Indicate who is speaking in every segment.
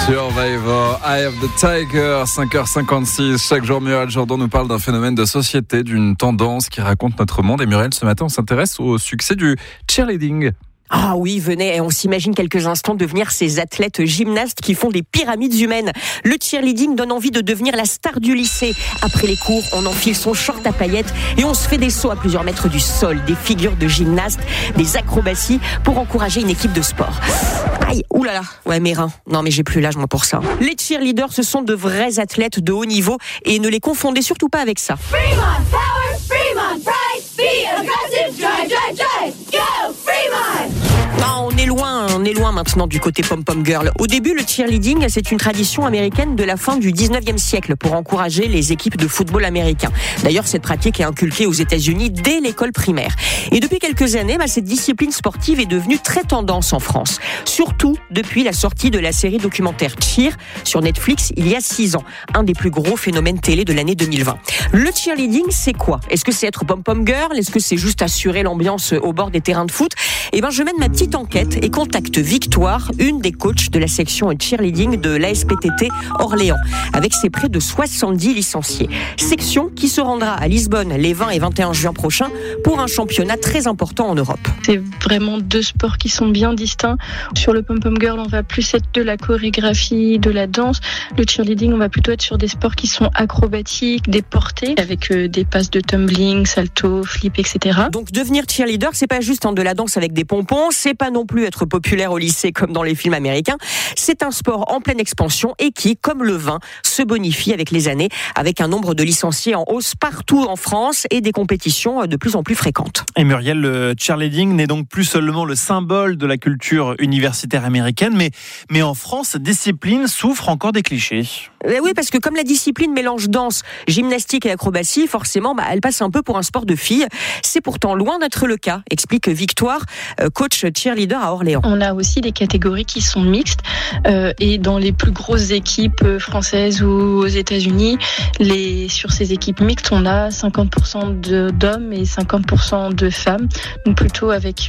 Speaker 1: Survivor, Eye of the Tiger, 5h56. Chaque jour, Muriel Jourdan nous parle d'un phénomène de société, d'une tendance qui raconte notre monde. Et Muriel, ce matin, on s'intéresse au succès du cheerleading.
Speaker 2: Ah oui, venez, on s'imagine quelques instants devenir ces athlètes gymnastes qui font des pyramides humaines. Le cheerleading donne envie de devenir la star du lycée. Après les cours, on enfile son short à paillettes et on se fait des sauts à plusieurs mètres du sol, des figures de gymnastes, des acrobaties pour encourager une équipe de sport. Aïe, oulala, ouais mes reins. Non mais j'ai plus l'âge moi pour ça. Les cheerleaders, ce sont de vrais athlètes de haut niveau et ne les confondez surtout pas avec ça.
Speaker 3: Fremont, power, Fremont, pride, be aggressive, drive, drive, drive, go, Fremont!
Speaker 2: Non, on est loin maintenant du côté pom-pom girl. Au début, le cheerleading, c'est une tradition américaine de la fin du 19e siècle pour encourager les équipes de football américain. D'ailleurs, cette pratique est inculquée aux États-Unis dès l'école primaire. Et depuis quelques années, cette discipline sportive est devenue très tendance en France. Surtout depuis la sortie de la série documentaire Cheer sur Netflix il y a 6 ans. Un des plus gros phénomènes télé de l'année 2020. Le cheerleading, c'est quoi? Est-ce que c'est être pom-pom girl? Est-ce que c'est juste assurer l'ambiance au bord des terrains de foot? Eh ben, je mène ma petite enquête et contacte Victoire, une des coachs de la section cheerleading de l'ASPTT Orléans, avec ses près de 70 licenciés. Section qui se rendra à Lisbonne les 20 et 21 juin prochains pour un championnat très important en Europe.
Speaker 4: C'est vraiment deux sports qui sont bien distincts. Sur le pom-pom girl, on va plus être de la chorégraphie, de la danse. Le cheerleading, on va plutôt être sur des sports qui sont acrobatiques, des portées, avec des passes de tumbling, salto, flip, etc.
Speaker 2: Donc devenir cheerleader, c'est pas juste de la danse avec des pompons, c'est pas non plus être populaire au lycée comme dans les films américains. C'est un sport en pleine expansion et qui, comme le vin, se bonifie avec les années, avec un nombre de licenciés en hausse partout en France et des compétitions de plus en plus fréquentes.
Speaker 5: Et Muriel, le cheerleading n'est donc plus seulement le symbole de la culture universitaire américaine, mais en France, cette discipline souffre encore des clichés.
Speaker 2: Oui, parce que comme la discipline mélange danse, gymnastique et acrobatie, forcément, elle passe un peu pour un sport de filles. C'est pourtant loin d'être le cas, explique Victoire, coach cheerleader à Orléans.
Speaker 4: On a aussi des catégories qui sont mixtes et dans les plus grosses équipes françaises ou aux États-Unis, sur ces équipes mixtes, on a 50% d'hommes et 50% de femmes. Donc plutôt avec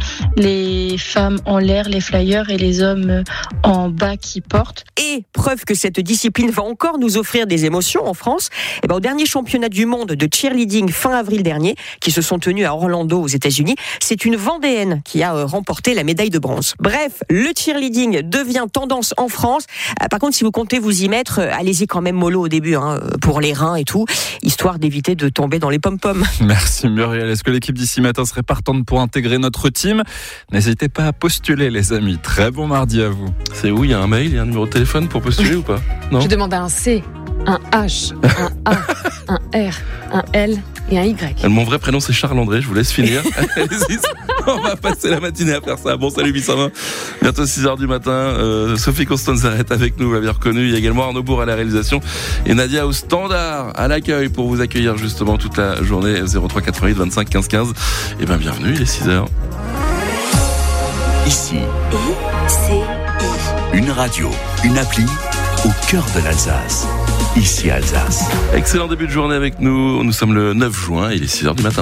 Speaker 4: les femmes en l'air, les flyers, et les hommes en bas qui portent.
Speaker 2: Et preuve que cette discipline va encore nous offrir des émotions en France, au dernier championnat du monde de cheerleading fin avril dernier, qui se sont tenus à Orlando aux États-Unis, c'est une Vendéenne qui a remporté la médaille de bronze. Bref, le cheerleading devient tendance en France. Par contre, si vous comptez vous y mettre, allez-y quand même mollo au début, pour les reins et tout, histoire d'éviter de tomber dans les pom-poms.
Speaker 1: Merci Muriel. Est-ce que l'équipe d'ici matin serait partante pour intégrer notre team? N'hésitez pas à postuler les amis. Très bon mardi à vous.
Speaker 6: C'est où? Il y a un mail, il y a un numéro de téléphone pour postuler ou pas? Non.
Speaker 7: Je demande un C, un H, un A, un R, un L et un Y.
Speaker 6: Mon vrai prénom c'est Charles-André, je vous laisse finir. Allez-y, on va passer la matinée à faire ça. Bon, salut 820. Bientôt 6h du matin. Sophie Constanza est avec nous, vous l'avez reconnu. Il y a également Arnaud Bourg à la réalisation et Nadia au standard à l'accueil pour vous accueillir justement toute la journée. 03 88 25 15 15. Et bien bienvenue, il est 6h.
Speaker 8: Ici, une radio, une appli au cœur de l'Alsace. Ici Alsace.
Speaker 6: Excellent début de journée avec nous. Nous sommes le 9 juin, il est 6h du matin.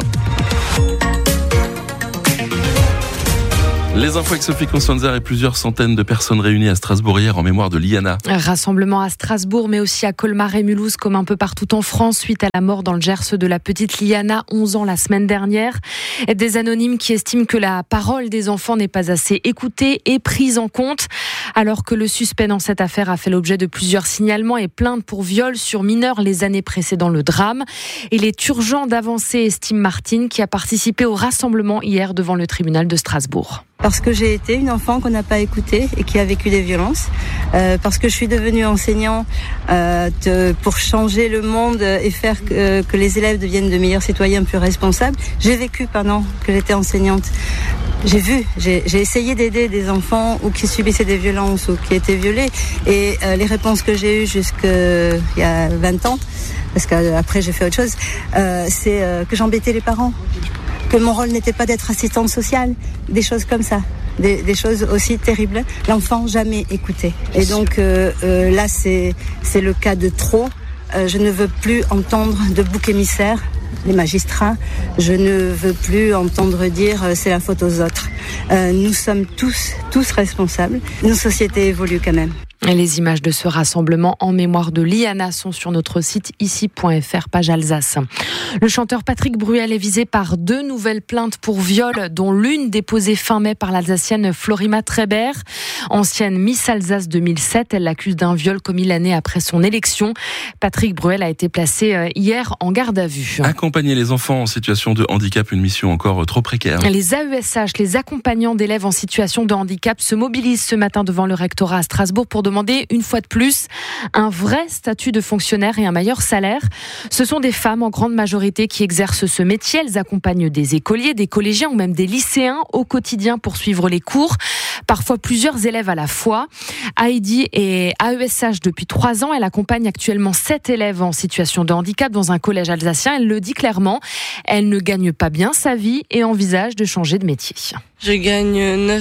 Speaker 6: Les infos avec Sophie Constanza et plusieurs centaines de personnes réunies à Strasbourg hier en mémoire de Liana.
Speaker 7: Rassemblement à Strasbourg, mais aussi à Colmar et Mulhouse, comme un peu partout en France, suite à la mort dans le Gers de la petite Liana, 11 ans la semaine dernière. Des anonymes qui estiment que la parole des enfants n'est pas assez écoutée et prise en compte, alors que le suspect dans cette affaire a fait l'objet de plusieurs signalements et plaintes pour viol sur mineurs les années précédant le drame. Il est urgent d'avancer, estime Martine, qui a participé au rassemblement hier devant le tribunal de Strasbourg.
Speaker 9: Parce que j'ai été une enfant qu'on n'a pas écoutée et qui a vécu des violences. Parce que je suis devenue enseignant pour changer le monde et faire que les élèves deviennent de meilleurs citoyens plus responsables. J'ai vécu pendant que j'étais enseignante. J'ai essayé d'aider des enfants ou qui subissaient des violences ou qui étaient violés. Et les réponses que j'ai eues jusqu'il y a 20 ans, parce qu'après j'ai fait autre chose, c'est que j'embêtais les parents. Que mon rôle n'était pas d'être assistante sociale, des choses comme ça, des choses aussi terribles. L'enfant jamais écouté. Et donc là, c'est le cas de trop. Je ne veux plus entendre de bouc émissaire, les magistrats. Je ne veux plus entendre dire c'est la faute aux autres. Nous sommes tous responsables. Nos sociétés évoluent quand même.
Speaker 7: Et les images de ce rassemblement en mémoire de Liana sont sur notre site ici.fr, page Alsace. Le chanteur Patrick Bruel est visé par 2 nouvelles plaintes pour viol, dont l'une déposée fin mai par l'Alsacienne Florima Treber. Ancienne Miss Alsace 2007, elle l'accuse d'un viol commis l'année après son élection. Patrick Bruel a été placé hier en garde à vue.
Speaker 6: Accompagner les enfants en situation de handicap, une mission encore trop précaire.
Speaker 7: Les AESH, les accompagnants d'élèves en situation de handicap, se mobilisent ce matin devant le rectorat à Strasbourg pour demander une fois de plus un vrai statut de fonctionnaire et un meilleur salaire. Ce sont des femmes en grande majorité qui exercent ce métier. Elles accompagnent des écoliers, des collégiens ou même des lycéens au quotidien pour suivre les cours. Parfois plusieurs élèves à la fois. Heidi est AESH depuis 3 ans. Elle accompagne actuellement 7 élèves en situation de handicap dans un collège alsacien. Elle le dit clairement, elle ne gagne pas bien sa vie et envisage de changer de métier.
Speaker 10: Je gagne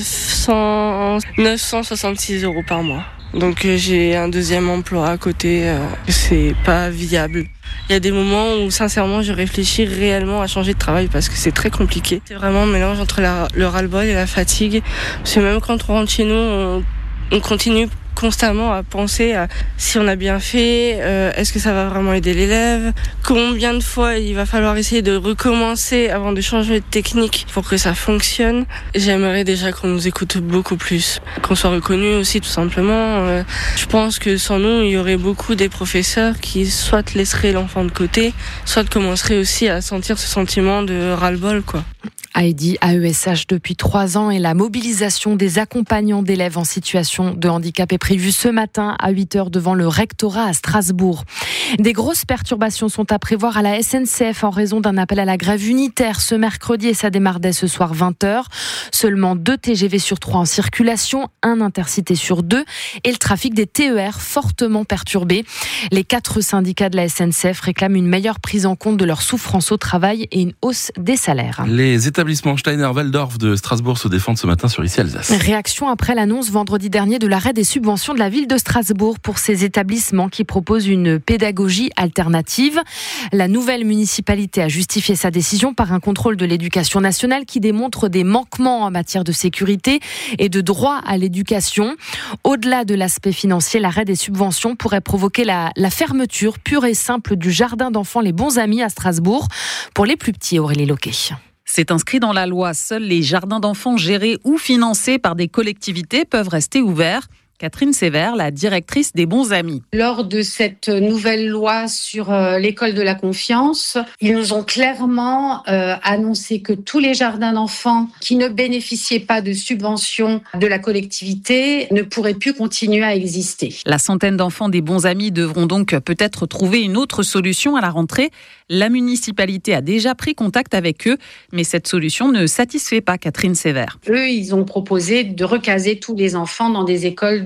Speaker 10: 966 € par mois. Donc j'ai un deuxième emploi à côté, c'est pas viable. Il y a des moments où sincèrement je réfléchis réellement à changer de travail parce que c'est très compliqué. C'est vraiment un mélange entre le ras-le-bol et la fatigue. Parce que même quand on rentre chez nous, on continue constamment à penser à si on a bien fait, est-ce que ça va vraiment aider l'élève, combien de fois il va falloir essayer de recommencer avant de changer de technique pour que ça fonctionne. J'aimerais déjà qu'on nous écoute beaucoup plus, qu'on soit reconnu aussi tout simplement. Je pense que sans nous, il y aurait beaucoup des professeurs qui soit laisseraient l'enfant de côté, soit commenceraient aussi à sentir ce sentiment de ras-le-bol, quoi.
Speaker 7: Heidi, AESH depuis 3 ans, et la mobilisation des accompagnants d'élèves en situation de handicap est prévue ce matin à 8h devant le rectorat à Strasbourg. Des grosses perturbations sont à prévoir à la SNCF en raison d'un appel à la grève unitaire ce mercredi et ça démarre dès ce soir 20h. Seulement 2 TGV sur 3 en circulation, 1 intercité sur 2 et le trafic des TER fortement perturbé. Les 4 syndicats de la SNCF réclament une meilleure prise en compte de leur souffrance au travail et une hausse des salaires.
Speaker 6: Les établissements Steiner-Waldorf de Strasbourg se défendent ce matin sur Ici Alsace.
Speaker 7: Réaction après l'annonce vendredi dernier de l'arrêt des subventions de la ville de Strasbourg pour ces établissements qui proposent une pédagogie alternative. La nouvelle municipalité a justifié sa décision par un contrôle de l'éducation nationale qui démontre des manquements en matière de sécurité et de droit à l'éducation. Au-delà de l'aspect financier, l'arrêt des subventions pourrait provoquer la fermeture pure et simple du jardin d'enfants Les Bons Amis à Strasbourg pour les plus petits. Aurélie Loquet.
Speaker 11: C'est inscrit dans la loi. Seuls les jardins d'enfants gérés ou financés par des collectivités peuvent rester ouverts. Catherine Sévère, la directrice des Bons Amis.
Speaker 12: Lors de cette nouvelle loi sur l'école de la confiance, ils nous ont clairement annoncé que tous les jardins d'enfants qui ne bénéficiaient pas de subventions de la collectivité ne pourraient plus continuer à exister.
Speaker 11: La centaine d'enfants des Bons Amis devront donc peut-être trouver une autre solution à la rentrée. La municipalité a déjà pris contact avec eux, mais cette solution ne satisfait pas Catherine Sévère.
Speaker 12: Eux, ils ont proposé de recaser tous les enfants dans des écoles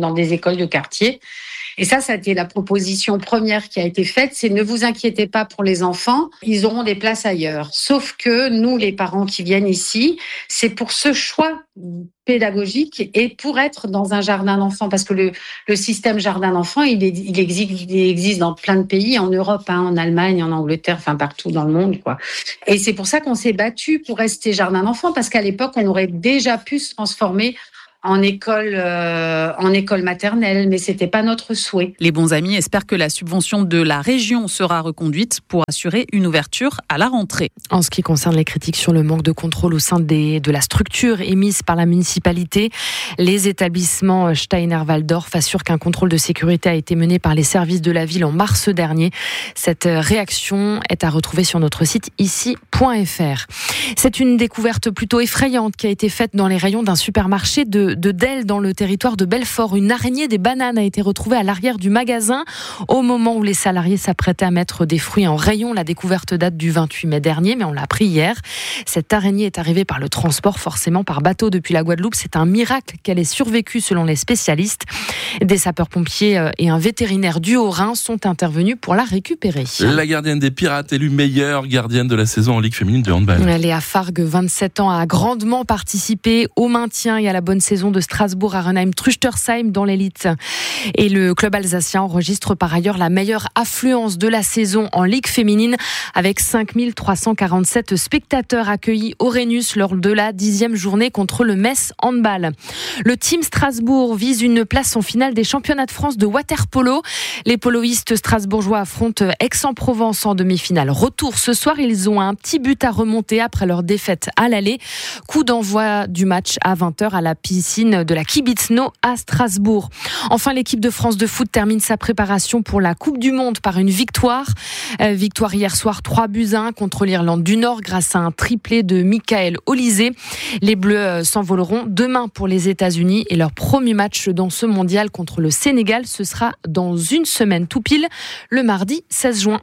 Speaker 12: de quartier. Et ça a été la proposition première qui a été faite, c'est ne vous inquiétez pas pour les enfants, ils auront des places ailleurs. Sauf que nous, les parents qui viennent ici, c'est pour ce choix pédagogique et pour être dans un jardin d'enfants, parce que le système jardin d'enfants, il existe dans plein de pays, en Europe, en Allemagne, en Angleterre, enfin partout dans le monde, quoi. Et c'est pour ça qu'on s'est battu pour rester jardin d'enfants, parce qu'à l'époque, on aurait déjà pu se transformer en école maternelle, mais c'était pas notre souhait.
Speaker 11: Les Bons Amis espèrent que la subvention de la région sera reconduite pour assurer une ouverture à la rentrée.
Speaker 7: En ce qui concerne les critiques sur le manque de contrôle au sein de la structure émise par la municipalité, les établissements Steiner-Waldorf assurent qu'un contrôle de sécurité a été mené par les services de la ville en mars dernier. Cette réaction est à retrouver sur notre site ici.fr. C'est une découverte plutôt effrayante qui a été faite dans les rayons d'un supermarché de Delle dans le territoire de Belfort. Une araignée des bananes a été retrouvée à l'arrière du magasin au moment où les salariés s'apprêtaient à mettre des fruits en rayon. La découverte date du 28 mai dernier, mais on l'a appris hier. Cette araignée est arrivée par le transport, forcément par bateau depuis la Guadeloupe. C'est un miracle qu'elle ait survécu selon les spécialistes. Des sapeurs-pompiers et un vétérinaire du Haut-Rhin sont intervenus pour la récupérer.
Speaker 6: La gardienne des Pirates élue meilleure gardienne de la saison en Ligue féminine de handball.
Speaker 7: Léa Fargue, 27 ans, a grandement participé au maintien et à la bonne saison de Strasbourg à Renheim-Truchtersheim dans l'élite. Et le club alsacien enregistre par ailleurs la meilleure affluence de la saison en Ligue féminine avec 5347 spectateurs accueillis au Rhenus lors de la 10e journée contre le Metz Handball. Le Team Strasbourg vise une place en finale des championnats de France de water-polo. Les poloistes strasbourgeois affrontent Aix-en-Provence en demi-finale. Retour ce soir, ils ont un petit but à remonter après leur défaite à l'aller. Coup d'envoi du match à 20h à la piscine de la Kibitzno à Strasbourg. Enfin, l'équipe de France de foot termine sa préparation pour la Coupe du Monde par une victoire. Victoire hier soir 3-1 contre l'Irlande du Nord grâce à un triplé de Michael Olysée. Les Bleus s'envoleront demain pour les États-Unis et leur premier match dans ce mondial contre le Sénégal, ce sera dans une semaine tout pile, le mardi 16 juin.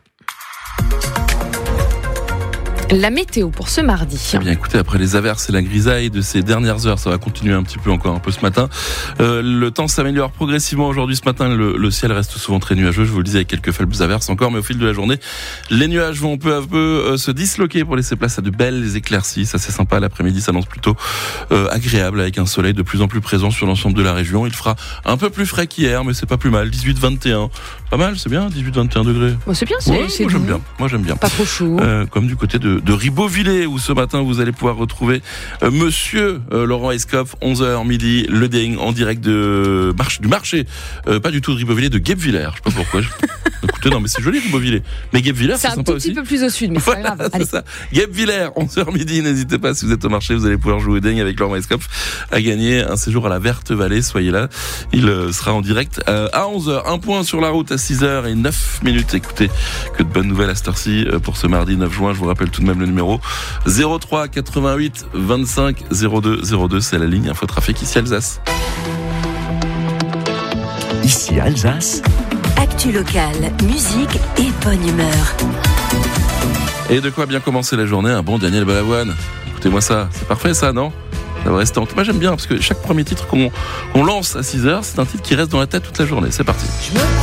Speaker 7: La météo pour ce mardi.
Speaker 6: Eh bien, écoutez, après les averses et la grisaille de ces dernières heures, ça va continuer encore un peu ce matin. Le temps s'améliore progressivement aujourd'hui. Ce matin, le ciel reste souvent très nuageux. Je vous le disais, avec quelques faibles averses encore, mais au fil de la journée, les nuages vont peu à peu se disloquer pour laisser place à de belles éclaircies. Ça, c'est sympa. L'après-midi s'annonce plutôt agréable avec un soleil de plus en plus présent sur l'ensemble de la région. Il fera un peu plus frais qu'hier, mais c'est pas plus mal. 18-21. Pas mal, c'est bien, 18-21 degrés.
Speaker 7: Bon, c'est bien, c'est
Speaker 6: moi, j'aime bien. Moi, j'aime bien.
Speaker 7: Pas trop chaud.
Speaker 6: Comme du côté de Ribeauvillé, où ce matin vous allez pouvoir retrouver monsieur Laurent Escoff, 11h midi, le ding en direct du marché, pas du tout de Ribeauvillé, de Guebwiller. Je sais pas pourquoi. Écoutez, non mais c'est joli Ribeauvillé. Mais Guebwiller, c'est sympa aussi.
Speaker 7: C'est un tout petit peu plus au sud, mais c'est pas grave. Allez.
Speaker 6: C'est ça. Guebwiller, 11h midi, n'hésitez pas, si vous êtes au marché, vous allez pouvoir jouer au ding avec Laurent Escoff à gagner un séjour à la Verte Vallée. Soyez là, il sera en direct à 11h. Un point sur la route à 6h09. Écoutez, que de bonnes nouvelles à cette heure-ci pour ce mardi 9 juin. Je vous rappelle tout de même le numéro 03 88 25 02 02, c'est la ligne Infotrafic ici Alsace.
Speaker 8: Ici Alsace.
Speaker 13: Actu locale, musique et bonne humeur.
Speaker 6: Et de quoi bien commencer la journée, un bon Daniel Balavoine. Écoutez-moi ça, c'est parfait ça, non? Ça va rester en tout cas, j'aime bien parce que chaque premier titre qu'on lance à 6h, c'est un titre qui reste dans la tête toute la journée. C'est parti.